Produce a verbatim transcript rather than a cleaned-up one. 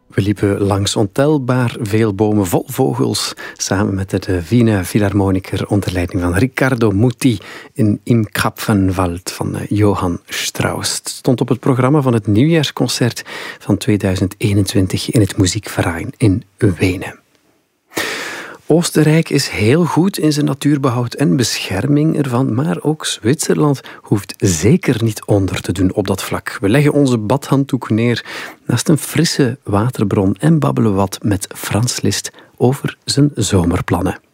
We liepen langs ontelbaar veel bomen vol vogels, samen met de Wiener Philharmoniker onder leiding van Riccardo Muti in Im Krapfenwald van Johann Strauss. Het stond op het programma van het nieuwjaarsconcert van tweeduizend eenentwintig in het Muziekverein in Wenen. Oostenrijk is heel goed in zijn natuurbehoud en bescherming ervan, maar ook Zwitserland hoeft zeker niet onder te doen op dat vlak. We leggen onze badhanddoek neer naast een frisse waterbron en babbelen wat met Frans Liszt over zijn zomerplannen.